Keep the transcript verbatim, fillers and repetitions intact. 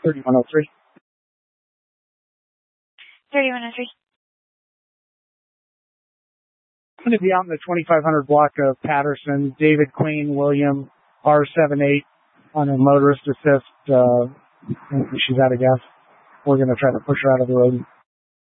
thirty-one oh three. thirty-one oh three. I'm going to be out in the twenty-five hundred block of Patterson, David Queen, William, R seven eight on a motorist assist. Uh, she's out of gas. We're going to try to push her out of the road.